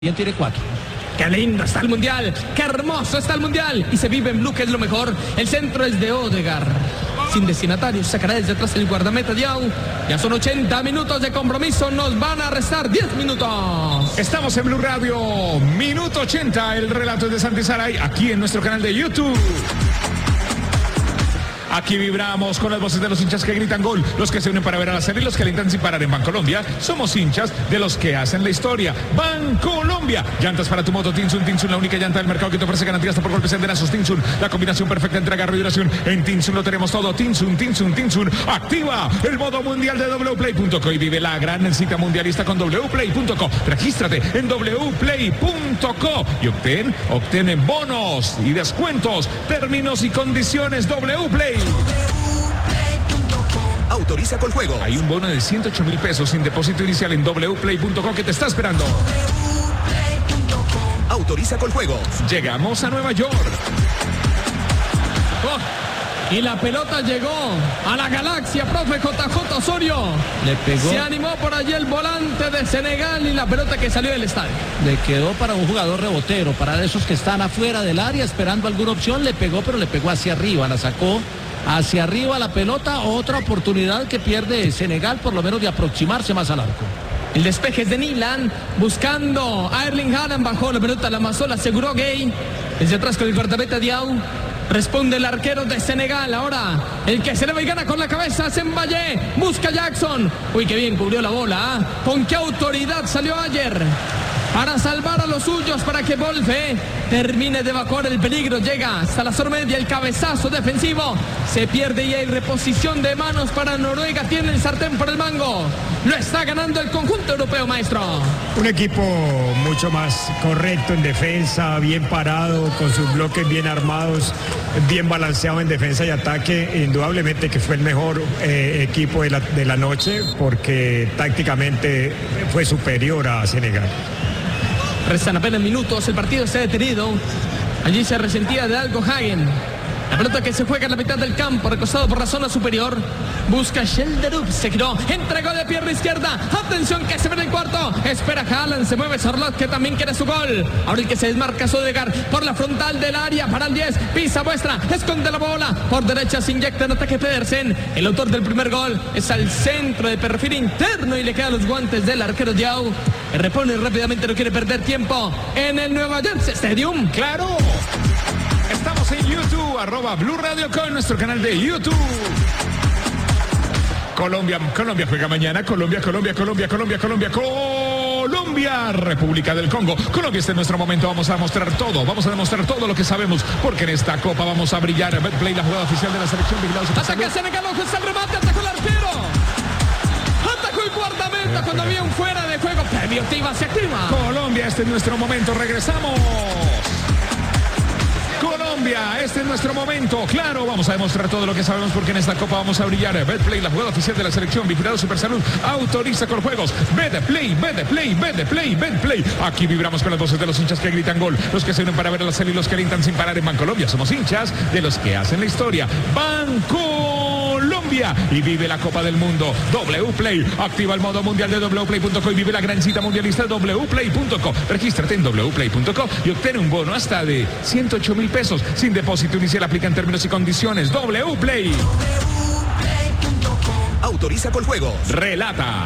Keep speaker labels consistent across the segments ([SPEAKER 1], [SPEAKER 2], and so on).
[SPEAKER 1] Bien, tiene 4.
[SPEAKER 2] Qué lindo está el Mundial, qué hermoso está el Mundial. Y se vive en Blue, que es lo mejor. El centro es de Odegaard. Sin destinatario, sacará desde atrás el guardameta Diao. Ya son 80 minutos de compromiso, nos van a restar 10 minutos.
[SPEAKER 3] Estamos en Blue Radio, minuto 80, el relato es de Santi Saray, aquí en nuestro canal de YouTube. Aquí vibramos con las voces de los hinchas que gritan gol, los que se unen para ver a la serie y los que alientan sin parar en Bancolombia. Somos hinchas de los que hacen la historia. Bancolombia, llantas para tu moto Tinsun. Tinsun, la única llanta del mercado que te ofrece garantías por golpes endenazos. Tinsun, la combinación perfecta entre agarro y duración. En Tinsun lo tenemos todo. Tinsun. Activa el modo mundial de wplay.co y vive la gran cita mundialista con wplay.co. Regístrate en wplay.co y obtén bonos y descuentos. Términos y condiciones wplay.
[SPEAKER 4] Autoriza con juego.
[SPEAKER 3] Hay un bono de 108,000 pesos sin depósito inicial en wplay.co que te está esperando.
[SPEAKER 4] Autoriza con juego.
[SPEAKER 3] Llegamos a Nueva York.
[SPEAKER 2] Y la pelota llegó a la galaxia, profe JJ Osorio.
[SPEAKER 1] Le pegó.
[SPEAKER 2] Se animó por allí el volante de Senegal y la pelota que salió del estadio.
[SPEAKER 1] Le quedó para un jugador rebotero, para esos que están afuera del área esperando alguna opción. Le pegó, pero le pegó hacia arriba, la sacó hacia arriba la pelota. Otra oportunidad que pierde Senegal, por lo menos de aproximarse más al arco.
[SPEAKER 2] El despeje es de Nilan, buscando a Erling Haaland, bajó la pelota, la amasó, la aseguró Gay. Desde atrás con el guardameta Diao. Responde el arquero de Senegal. Ahora el que se le va y gana con la cabeza es Mbaye. Busca Jackson. Uy, qué bien cubrió la bola. Con qué autoridad salió ayer para salvar a los suyos, para que Wolfe termine de evacuar el peligro. Llega hasta la zona media, el cabezazo defensivo. Se pierde y hay reposición de manos para Noruega. Tiene el sartén por el mango. Lo está ganando el conjunto europeo, maestro.
[SPEAKER 5] Un equipo mucho más correcto en defensa, bien parado, con sus bloques bien armados, bien balanceado en defensa y ataque. Indudablemente que fue el mejor equipo de la noche, porque tácticamente fue superior a Senegal.
[SPEAKER 2] Restan apenas minutos, el partido está detenido. Allí se resentía de algo Hagen. La pelota que se juega en la mitad del campo, recostado por la zona superior. Busca Shelderup, se giró, entregó de pierna izquierda. Atención que se ve en el cuarto. Espera Haaland, se mueve Sorloth, que también quiere su gol. Ahora el que se desmarca es Odegaard por la frontal del área para el 10. Pisa muestra, esconde la bola. Por derecha se inyecta en ataque Pedersen. El autor del primer gol es al centro de perfil interno y le quedan los guantes del arquero Diao. Repone rápidamente, no quiere perder tiempo en el Nueva Jersey Stadium.
[SPEAKER 3] ¡Claro! Estamos en YouTube, @Blue Radio con nuestro canal de YouTube. Colombia juega mañana. Colombia, República del Congo. Colombia, este es nuestro momento. Vamos a demostrar todo lo que sabemos, porque en esta copa vamos a brillar. Betplay, la jugada oficial de la selección vigilada.
[SPEAKER 2] Ataca Senegal, ojo, está el remate, atacó el arquero. Atacó el guardameta cuando había un fuera de juego. Preventiva se activa.
[SPEAKER 3] Colombia, este es nuestro momento. Regresamos. Colombia, este es nuestro momento. Claro, vamos a demostrar todo lo que sabemos, porque en esta copa vamos a brillar. Betplay, la jugada oficial de la selección vigilado Supersalud. Autoriza con juegos. Betplay. Aquí vibramos con las voces de los hinchas que gritan gol, los que se unen para ver a la serie y los que alientan sin parar en Bancolombia. Somos hinchas de los que hacen la historia. Bancolombia, y vive la Copa del Mundo. Wplay, activa el modo mundial de wplay.co y vive la gran cita mundialista de wplay.co. Regístrate en wplay.co y obtén un bono hasta de 108,000 pesos sin depósito inicial. Aplican términos y condiciones. Wplay.
[SPEAKER 4] Autoriza con juego.
[SPEAKER 3] Relata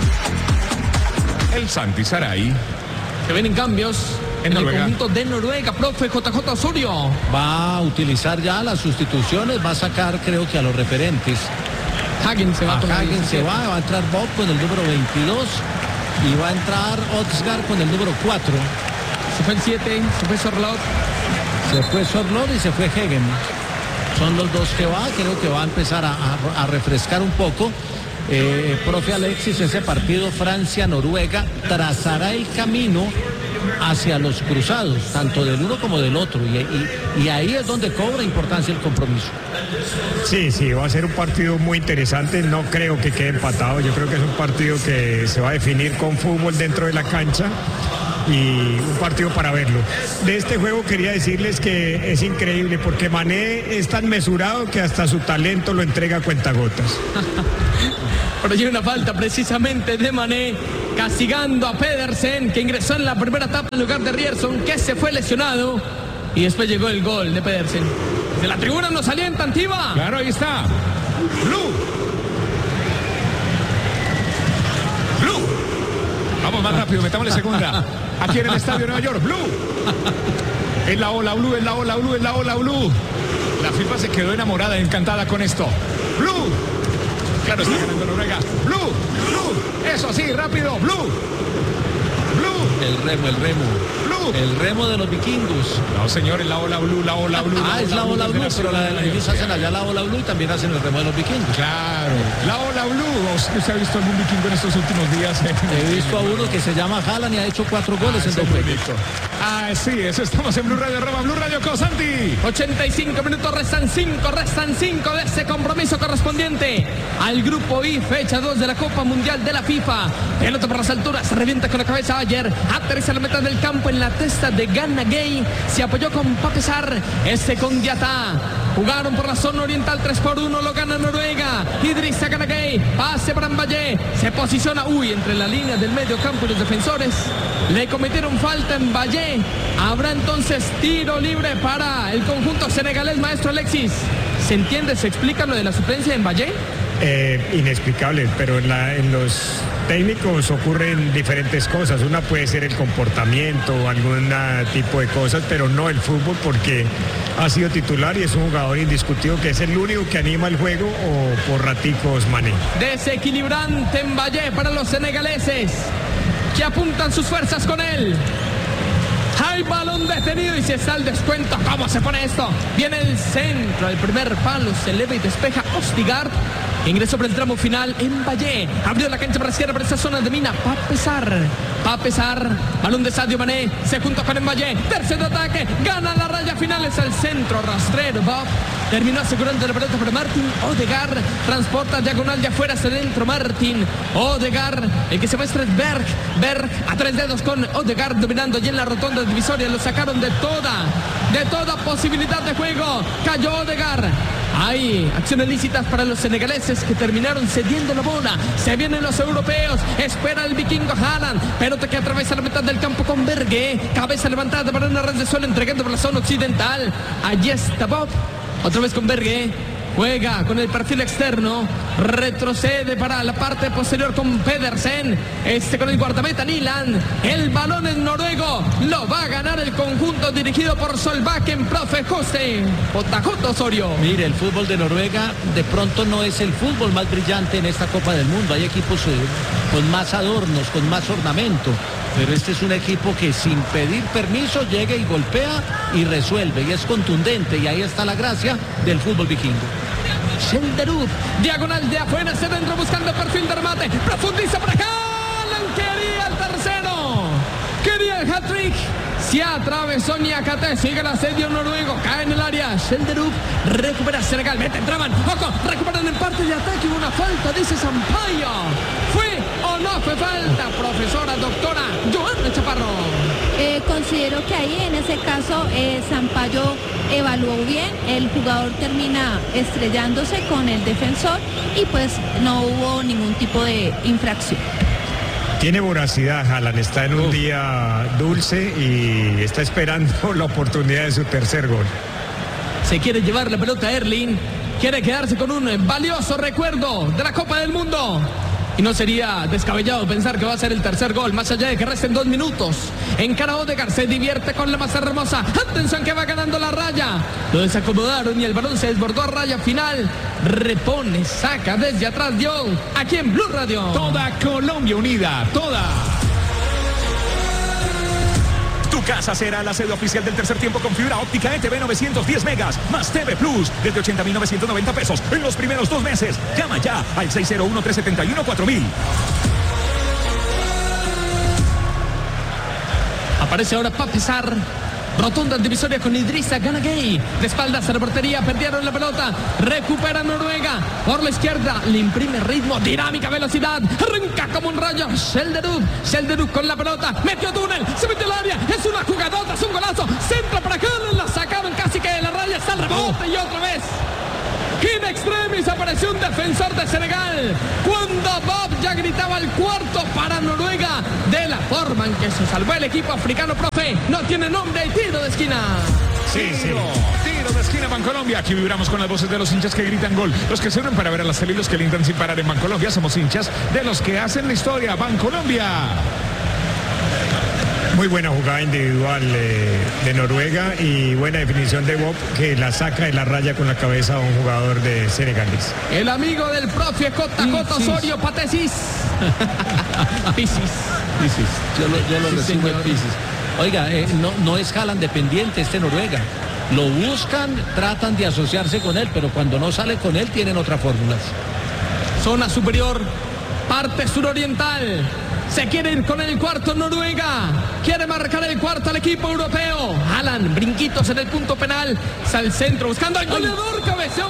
[SPEAKER 3] el Santi Saray.
[SPEAKER 2] Se vienen cambios en el
[SPEAKER 3] Noruega.
[SPEAKER 2] conjunto de Noruega, profe JJ Osorio.
[SPEAKER 1] Va a utilizar ya las sustituciones, va a sacar creo que a los referentes.
[SPEAKER 2] Hagen se va.
[SPEAKER 1] Hagen se va a entrar Bob con el número 22 y va a entrar Odegaard con el número 4.
[SPEAKER 2] Se fue el 7, se fue Sorloth.
[SPEAKER 1] Se fue Sorloth y se fue Hagen. Son los dos que va, creo que va a empezar a refrescar un poco. Profe Alexis, ese partido Francia-Noruega trazará el camino hacia los cruzados, tanto del uno como del otro, y ahí es donde cobra importancia el compromiso.
[SPEAKER 5] Sí, va a ser un partido muy interesante. No creo que quede empatado. Yo creo que es un partido que se va a definir con fútbol dentro de la cancha, y un partido para verlo. De este juego quería decirles que es increíble, porque Mané es tan mesurado que hasta su talento lo entrega a cuentagotas.
[SPEAKER 2] Pero hay una falta precisamente de Mané castigando a Pedersen, que ingresó en la primera etapa en lugar de Rierson, que se fue lesionado. Y después llegó el gol de Pedersen. De la tribuna nos alientan, Tiva.
[SPEAKER 3] Claro, ahí está. Blue. Vamos más rápido, metámosle segunda. Aquí en el estadio de Nueva York. Blue. Es la ola Blue, es la ola Blue, es la ola Blue. La FIFA se quedó enamorada, encantada con esto. Blue. Claro, está ganando Noruega. Blue. Eso sí, rápido. Blue.
[SPEAKER 1] El remo.
[SPEAKER 3] Blue.
[SPEAKER 1] El remo de los vikingos.
[SPEAKER 3] No, señor, es la ola Blue.
[SPEAKER 1] Es la ola blue, pero ellos hacen allá la ola blue y también hacen el remo de los vikingos.
[SPEAKER 3] Claro, la ola Blue. ¿Usted ha visto algún vikingo en estos últimos días?
[SPEAKER 1] He visto a uno que se llama Haaland y ha hecho 4 goles en 2 juegos.
[SPEAKER 3] Sí, eso estamos en Blue Radio, Blue Radio Cosanti.
[SPEAKER 2] 85 minutos, restan 5 de ese compromiso correspondiente al Grupo I, fecha 2 de la Copa Mundial de la FIFA. Pelota por las alturas, revienta con la cabeza Ayer, aterriza la meta del campo en la testa de Gana Gay, se apoyó con Papesar, ese con Diatá. Jugaron por la zona oriental 3-1, lo gana Noruega. Idrissa Gana Gay, pase para Mbaye, se posiciona, entre la línea del medio campo y los defensores. Le cometieron falta en Mbaye. Habrá entonces tiro libre para el conjunto senegalés, maestro Alexis. ¿Se entiende, se explica lo de la suplencia en Mbaye?
[SPEAKER 5] Inexplicable, pero en los técnicos ocurren diferentes cosas. Una puede ser el comportamiento o algún tipo de cosas, pero no el fútbol, porque ha sido titular y es un jugador indiscutido que es el único que anima el juego, o por raticos Mané.
[SPEAKER 2] Desequilibrante en Mbaye para los senegaleses, que apuntan sus fuerzas con él. Hay balón detenido y se está el descuento. ¿Cómo se pone esto? Viene el centro, el primer palo, se eleva y despeja Ostigard. Ingresó por el tramo final en Mbaye. Abrió la cancha para la izquierda, para esa zona de mina. Papesar. Balón de Sadio Mané. Se juntó con Mbaye. Tercer ataque. Gana la raya final. Es el centro rastrero. Bob terminó asegurando la pelota para Martin Odegaard. Transporta diagonal de afuera hacia adentro. Martin Odegaard. El que se muestra es Berg. Berg a 3 dedos con Odegaard dominando allí en la rotonda divisoria. Lo sacaron de toda posibilidad de juego. Cayó Odegaard. Hay acciones lícitas para los senegaleses, que terminaron cediendo la bola. Se vienen los europeos. Espera el vikingo Haaland. Pelota que atraviesa la mitad del campo con Berge. Cabeza levantada para una red de suelo, entregando por la zona occidental. Allí está Bob. Otra vez con Berge. Juega con el perfil externo. Retrocede para la parte posterior con Pedersen. Con el guardameta Niland. El balón en noruego. Lo va a ganar el conjunto dirigido por Solbakken, profe José J. Osorio.
[SPEAKER 1] Mire, el fútbol de Noruega de pronto no es el fútbol más brillante en esta Copa del Mundo. Hay equipos con más adornos, con más ornamento. Pero este es un equipo que sin pedir permiso llega y golpea y resuelve. Y es contundente. Y ahí está la gracia del fútbol vikingo.
[SPEAKER 2] Schelderup, diagonal de afuera hacia adentro, buscando perfil de remate. Profundiza para Haaland. Quería el tercero. Quería el hat-trick. Se atravesó Niakate, sigue el asedio noruego, cae en el área. Schelderup recupera Senegal, mete, entraban. Ojo, recuperan en parte de ataque. Hubo una falta, dice Sampaio. ¿Fue o no fue falta, profesora, doctora Joana Chaparro?
[SPEAKER 6] Considero que ahí en ese caso Sampaio evaluó bien, el jugador termina estrellándose con el defensor y pues no hubo ningún tipo de infracción.
[SPEAKER 5] Tiene voracidad Haaland, está en un día dulce y está esperando la oportunidad de su tercer gol.
[SPEAKER 2] Se quiere llevar la pelota a Erling, quiere quedarse con un valioso recuerdo de la Copa del Mundo. Y no sería descabellado pensar que va a ser el tercer gol, más allá de que resten 2 minutos. Encara Odegaard, se divierte con la más hermosa. Atención que va ganando la raya. Lo desacomodaron y el balón se desbordó a raya final. Repone, saca desde atrás Dion, aquí en Blue Radio.
[SPEAKER 3] Toda Colombia unida, toda. Tu casa será la sede oficial del tercer tiempo con fibra óptica ETV 910 megas más TV Plus desde 80.990 pesos en los primeros 2 meses. Llama ya al 601-371-4000.
[SPEAKER 2] Aparece ahora Papesar. Rotonda divisoria con Idrissa Gana Gay. De espaldas a la portería, perdieron la pelota. Recupera Noruega. Por la izquierda, le imprime ritmo, dinámica, velocidad. Arranca como un rayo. Schelderup con la pelota. Metió túnel, se metió al área. Es una jugadota, es un golazo. Centra para acá, la sacaron casi que de la raya. Está el rebote y otra vez. In extremis apareció un defensor de Senegal. Cuando Bob ya gritaba el cuarto para Noruega. informan que se salvó el equipo africano, profe. No tiene nombre y tiro de esquina.
[SPEAKER 3] Tiro de esquina Bancolombia. Aquí vibramos con las voces de los hinchas que gritan gol. Los que se unen para ver a la serie y los que alientan sin parar en Bancolombia. Somos hinchas de los que hacen la historia. Bancolombia.
[SPEAKER 5] Muy buena jugada individual de Noruega y buena definición de Bob, que la saca de la raya con la cabeza a un jugador de senegalés.
[SPEAKER 2] El amigo del profe JJ Osorio Patesis. Pisis.
[SPEAKER 1] Yo lo recibo en Pisis. Oiga, no es Haaland dependiente este Noruega. Lo buscan, tratan de asociarse con él, pero cuando no sale con él tienen otras fórmulas.
[SPEAKER 2] Zona superior, parte suroriental. Se quiere ir con el cuarto Noruega. Quiere marcar el cuarto al equipo europeo. Haaland, brinquitos en el punto penal. Sale al centro buscando al goleador. Cabeceó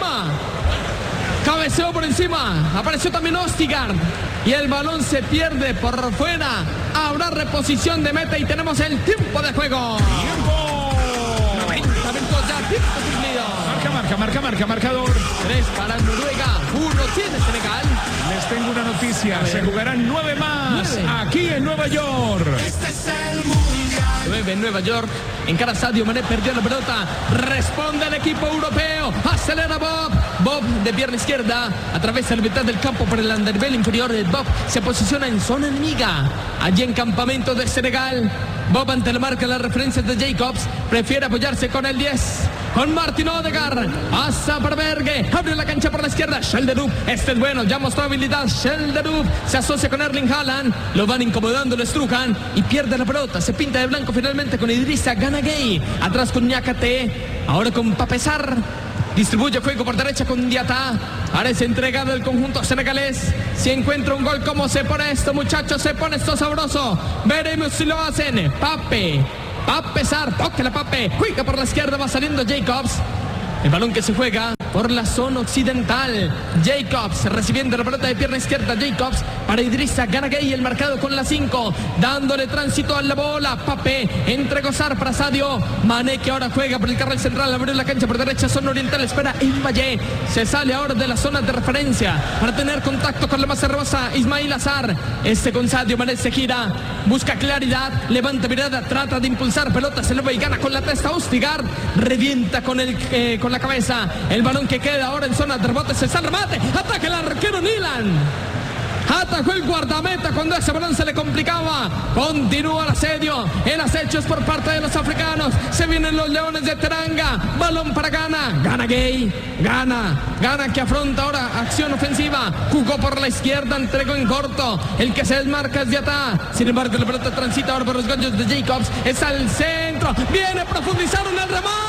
[SPEAKER 2] por encima. Apareció también Østigard. Y el balón se pierde por fuera. Habrá reposición de meta y tenemos el tiempo de juego.
[SPEAKER 3] ¡Tiempo!
[SPEAKER 2] 90 minutos ya, tiempo cumplido.
[SPEAKER 3] Marca, marcador.
[SPEAKER 2] 3 para Noruega, 1 tiene Senegal.
[SPEAKER 3] Les tengo una noticia. Se jugarán 9 más
[SPEAKER 2] 9.
[SPEAKER 3] aquí en Nueva York.
[SPEAKER 2] 9 en Nueva York. Encara Sadio Mané, perdió la pelota. Responde el equipo europeo. Acelera Bob. Bob de pierna izquierda. Atraviesa la mitad del campo por el andarivel inferior. Bob se posiciona en zona enemiga. Allí en campamento de Senegal. Bob ante la marca las referencias de Jacobs. Prefiere apoyarse con el 10. Con Martin Odegaard. Asa para Berge. Abre la cancha por la izquierda. Schelderup. Este es bueno. Ya mostró habilidad. Schelderup se asocia con Erling Haaland. Lo van incomodando, lo estrujan. Y pierde la pelota. Se pinta de blanco finalmente con Idrissa Gana Gueye. Atrás con Niakate. Ahora con Papesar. Distribuye juego por derecha con Diata. Parece entregado el conjunto senegalés. Si encuentra un gol, ¿cómo se pone esto, muchachos? Se pone esto sabroso. Veremos si lo hacen. Papesar, toque la Pape. Juega por la izquierda, va saliendo Jacobs. El balón que se juega por la zona occidental. Jacobs recibiendo la pelota de pierna izquierda. Jacobs para Idrissa Gana Gueye, el marcado con la 5. Dándole tránsito a la bola. Pape entregó Sar para Sadio Mané, que ahora juega por el carril central. Abrió la cancha por derecha, zona oriental. Espera Mbaye. Se sale ahora de la zona de referencia para tener contacto con la masa hermosa Ismail Azar. Este con Sadio Mané se gira. Busca claridad. Levanta mirada. Trata de impulsar. Pelota se eleva y gana con la testa. Østigard revienta con la cabeza. El balón que queda ahora en zona de rebote. Se sale remate. Ataca el arquero Nilan. Atajó el guardameta cuando ese balón se le complicaba. Continúa el asedio. El acecho es por parte de los africanos. Se vienen los Leones de Teranga. Balón para Gana. Gana Gueye. Gana que afronta ahora acción ofensiva. Jugó por la izquierda. Entregó en corto. El que se desmarca es Diata. Sin embargo, la pelota transita ahora por los ganchos de Jacobs. Es al centro. Viene, profundizaron el remate.